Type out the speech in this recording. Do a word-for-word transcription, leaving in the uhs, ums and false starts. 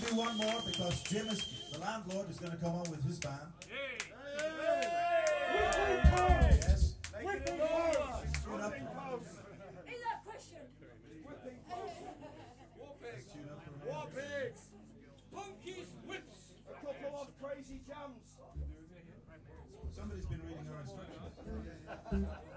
do one more because Jim is, the landlord, is going to come on with his band. Hey. Yes. Whipping post. Tune up. Is that Christian? Whipping post. War pigs. Tune up for a War minute. pigs. Punkies, whips. A couple of crazy jams. Somebody's been reading our instructions.